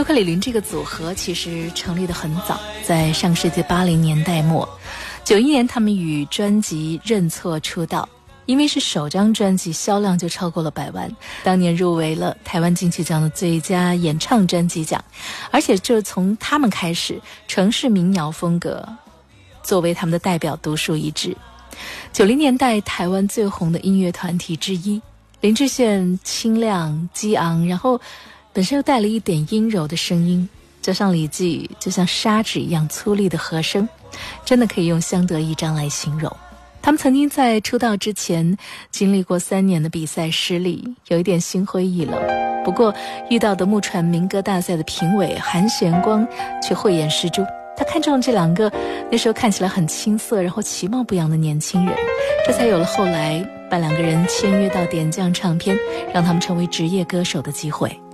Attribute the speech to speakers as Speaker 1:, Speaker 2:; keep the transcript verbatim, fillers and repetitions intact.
Speaker 1: 克里林这个组合其实成立得很早，在上世纪八零年代末，九一年他们与专辑《认错》出道，因为是首张专辑，销量就超过了百万，当年入围了台湾金曲奖的最佳演唱专辑奖，而且就是从他们开始，城市民谣风格作为他们的代表独树一帜。九零年代台湾最红的音乐团体之一，林志炫清亮激昂，然后本身又带了一点阴柔的声音，加上李记就像砂纸一样粗粝的和声，真的可以用相得益彰来形容。他们曾经在出道之前经历过三年的比赛失利，有一点心灰意冷，不过遇到的木船民歌大赛的评委韩贤光却慧眼识珠，他看中这两个那时候看起来很青涩然后其貌不扬的年轻人，这才有了后来把两个人签约到点将唱片，让他们成为职业歌手的机会。